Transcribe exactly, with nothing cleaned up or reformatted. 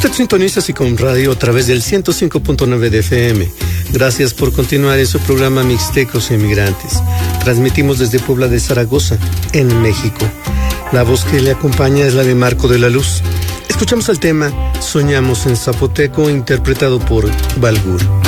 Usted sintoniza Sicom Radio a través del ciento cinco punto nueve de F M. Gracias por continuar en su programa Mixtecos e Inmigrantes. Transmitimos desde Puebla de Zaragoza, en México. La voz que le acompaña es la de Marco de la Luz. Escuchamos el tema Soñamos en Zapoteco, interpretado por Balgur.